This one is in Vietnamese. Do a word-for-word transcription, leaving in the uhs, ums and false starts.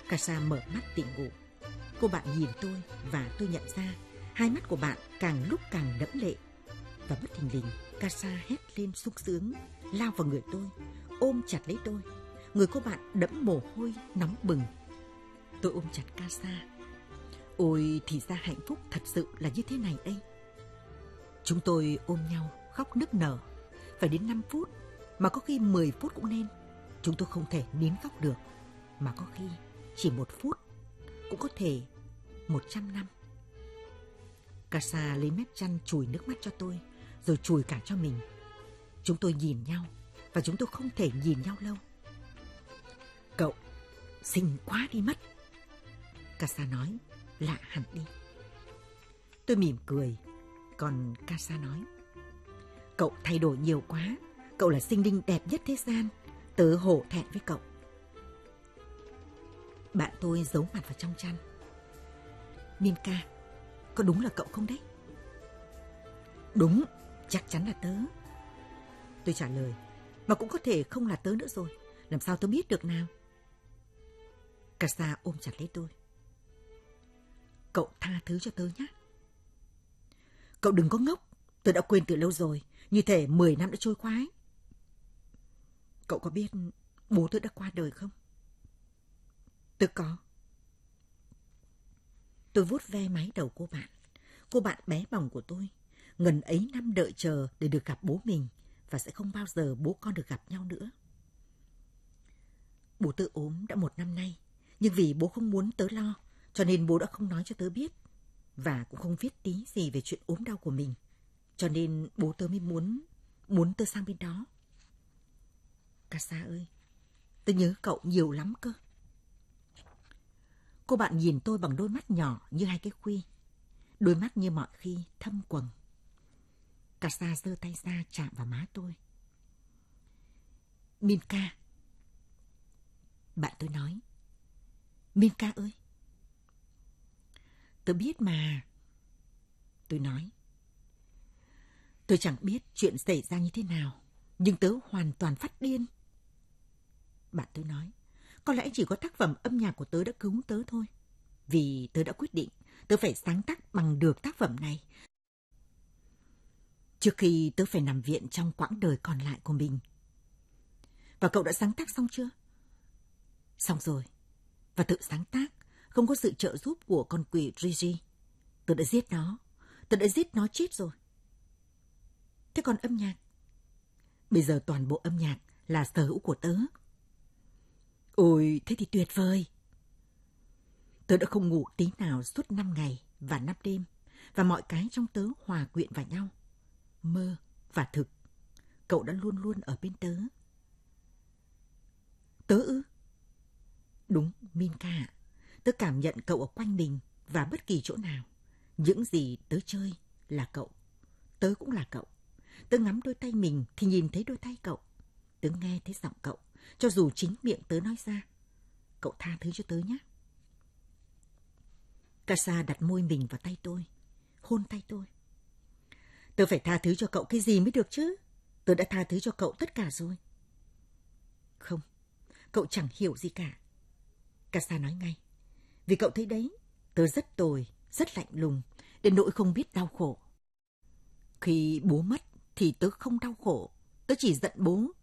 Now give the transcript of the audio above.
Casa mở mắt tỉnh ngủ. Cô bạn nhìn tôi và tôi nhận ra hai mắt của bạn càng lúc càng đẫm lệ. Và bất thình lình, Casa hét lên sung sướng, lao vào người tôi, ôm chặt lấy tôi. Người cô bạn đẫm mồ hôi, nóng bừng. Tôi ôm chặt Casa. Ôi, thì ra hạnh phúc thật sự là như thế này đây. Chúng tôi ôm nhau, khóc nức nở. Phải đến năm phút, mà có khi mười phút cũng nên. Chúng tôi không thể nín khóc được, mà có khi chỉ một phút, cũng có thể một trăm năm. Casa lấy mép chăn chùi nước mắt cho tôi, rồi chùi cả cho mình. Chúng tôi nhìn nhau, và chúng tôi không thể nhìn nhau lâu. Cậu xinh quá đi mất, Casa nói, lạ hẳn đi. Tôi mỉm cười, còn Casa nói, cậu thay đổi nhiều quá, cậu là sinh linh đẹp nhất thế gian, tớ hổ thẹn với cậu. Bạn tôi giấu mặt vào trong chăn. Minka, có đúng là cậu không đấy? Đúng, chắc chắn là tớ. Tôi trả lời, mà cũng có thể không là tớ nữa rồi, làm sao tớ biết được nào? Casa ôm chặt lấy tôi. Cậu tha thứ cho tớ nhé. Cậu đừng có ngốc, tớ đã quên từ lâu rồi, như thể mười năm đã trôi qua ấy. Cậu có biết bố tớ đã qua đời không? Tớ có. Tôi vuốt ve mái đầu cô bạn, cô bạn bé bỏng của tôi. Ngần ấy năm đợi chờ để được gặp bố mình, và sẽ không bao giờ bố con được gặp nhau nữa. Bố tớ ốm đã một năm nay, nhưng vì bố không muốn tớ lo, cho nên bố đã không nói cho tớ biết, và cũng không viết tí gì về chuyện ốm đau của mình. Cho nên bố tớ mới muốn, muốn tớ sang bên đó. Casa ơi, tớ nhớ cậu nhiều lắm cơ. Cô bạn nhìn tôi bằng đôi mắt nhỏ như hai cái khuy. Đôi mắt như mọi khi thâm quầng. Casa giơ tay ra chạm vào má tôi. Minka. Bạn tôi nói. Minka ơi. Tớ biết mà. Tôi nói. Tôi chẳng biết chuyện xảy ra như thế nào, nhưng tớ hoàn toàn phát điên. Bạn tôi nói. Có lẽ chỉ có tác phẩm âm nhạc của tớ đã cứu tớ thôi. Vì tớ đã quyết định tớ phải sáng tác bằng được tác phẩm này trước khi tớ phải nằm viện trong quãng đời còn lại của mình. Và cậu đã sáng tác xong chưa? Xong rồi. Và tự sáng tác, không có sự trợ giúp của con quỷ Gigi. Tớ đã giết nó. Tớ đã giết nó chết rồi. Thế còn âm nhạc? Bây giờ toàn bộ âm nhạc là sở hữu của tớ. Ôi, thế thì tuyệt vời. Tớ đã không ngủ tí nào suốt năm ngày và năm đêm, và mọi cái trong tớ hòa quyện vào nhau. Mơ và thực. Cậu đã luôn luôn ở bên tớ. Tớ ư? Đúng, Minka. Tớ cảm nhận cậu ở quanh mình và bất kỳ chỗ nào. Những gì tớ chơi là cậu. Tớ cũng là cậu. Tớ ngắm đôi tay mình thì nhìn thấy đôi tay cậu. Tớ nghe thấy giọng cậu, cho dù chính miệng tớ nói ra. Cậu tha thứ cho tớ nhé. Casa đặt môi mình vào tay tôi, hôn tay tôi. Tớ phải tha thứ cho cậu cái gì mới được chứ? Tớ đã tha thứ cho cậu tất cả rồi. Không, cậu chẳng hiểu gì cả. Casa nói ngay. Vì cậu thấy đấy, tớ rất tồi, rất lạnh lùng, đến nỗi không biết đau khổ. Khi bố mất thì tớ không đau khổ, tớ chỉ giận bố